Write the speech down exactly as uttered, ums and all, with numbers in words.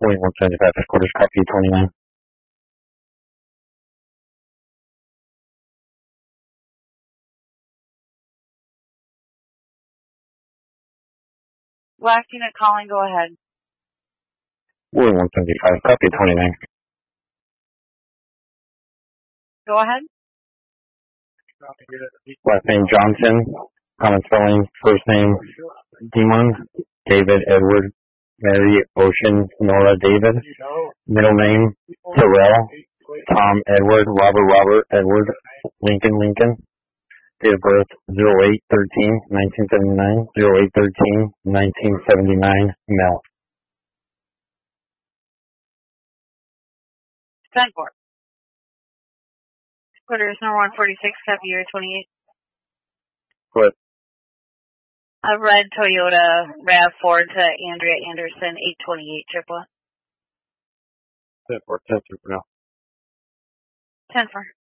Boeing one seventy-five, headquarters, copy twenty-nine. Last unit calling, go ahead. Boeing one seventy-five, copy twenty-nine. Go ahead. Last name Johnson, common spelling, first name Demon, David Edward, Mary Ocean, Nora David, middle name Terrell, Tom Edward, Robert Robert Edward, Lincoln Lincoln, date of birth zero eight thirteen nineteen seventy-nine, zero eight thirteen nineteen seventy-nine, male. ten four. Quarters number one forty-six, copy year twenty-eight. What? A red Toyota RAV four to Andrea Anderson, eight twenty-eight triple. ten four, ten four now. ten four.